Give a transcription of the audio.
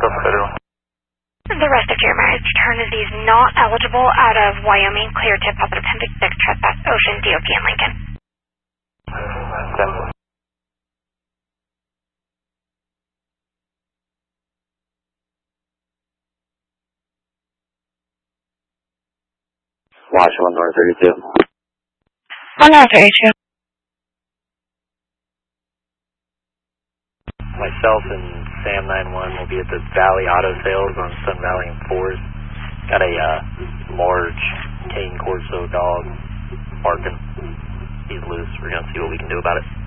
The rest of your marriage fraternity is not eligible out of Wyoming. Clear to positive 1056, trespass, Ocean, DOT, and Lincoln. Watch 1 North 32. 1 North 32. Myself and Sam 91 will be at the Valley Auto Sales on Sun Valley and Fours. Got a large cane corso dog barking. He's loose. We're going to see what we can do about it.